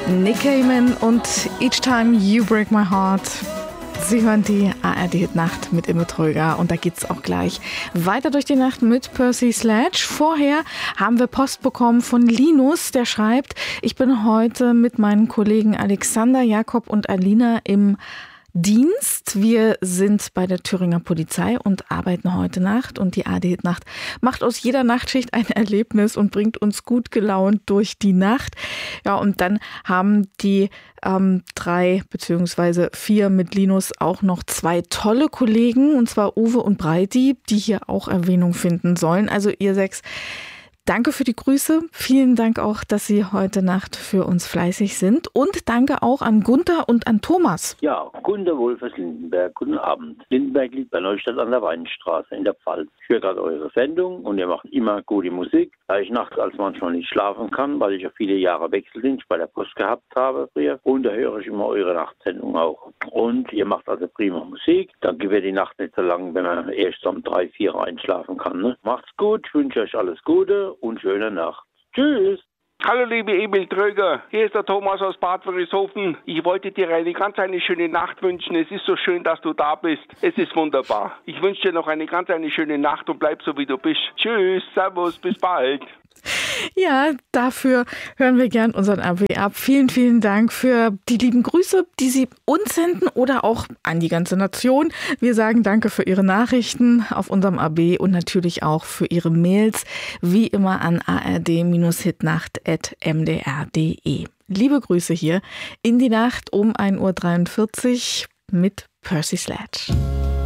Nick Cayman und Each Time You Break My Heart. Sie hören die ARD-Nacht mit Imme Tröger und da geht's auch gleich weiter durch die Nacht mit Percy Sledge. Vorher haben wir Post bekommen von Linus, der schreibt: Ich bin heute mit meinen Kollegen Alexander, Jakob und Alina im Dienst. Wir sind bei der Thüringer Polizei und arbeiten heute Nacht und die ARD-Nacht macht aus jeder Nachtschicht ein Erlebnis und bringt uns gut gelaunt durch die Nacht. Ja, und dann haben die 3 bzw. 4 mit Linus auch noch 2 tolle Kollegen, und zwar Uwe und Breiti, die hier auch Erwähnung finden sollen. Also ihr 6, danke für die Grüße. Vielen Dank auch, dass Sie heute Nacht für uns fleißig sind. Und danke auch an Gunther und an Thomas. Ja, Gunther Wolf aus Lindenberg. Guten Abend. Lindenberg liegt bei Neustadt an der Weinstraße in der Pfalz. Ich höre gerade eure Sendung und ihr macht immer gute Musik. Da ich nachts als manchmal nicht schlafen kann, weil ich ja viele Jahre Wechseldienst bei der Post gehabt habe früher. Und da höre ich immer eure Nachtsendung auch. Und ihr macht also prima Musik. Dann wird die Nacht nicht so lang, wenn man erst um 3, 4 einschlafen kann. Ne? Macht's gut, ich wünsche euch alles Gute und schöne Nacht. Tschüss. Hallo liebe Emil Tröger, hier ist der Thomas aus Bad Wörishofen. Ich wollte dir eine schöne Nacht wünschen. Es ist so schön, dass du da bist. Es ist wunderbar. Ich wünsche dir noch eine schöne Nacht und bleib so wie du bist. Tschüss, servus, bis bald. Ja, dafür hören wir gern unseren AB ab. Vielen, vielen Dank für die lieben Grüße, die Sie uns senden oder auch an die ganze Nation. Wir sagen danke für Ihre Nachrichten auf unserem AB und natürlich auch für Ihre Mails, wie immer an ard-hitnacht@mdr.de. Liebe Grüße hier in die Nacht um 1:43 Uhr mit Percy Sledge.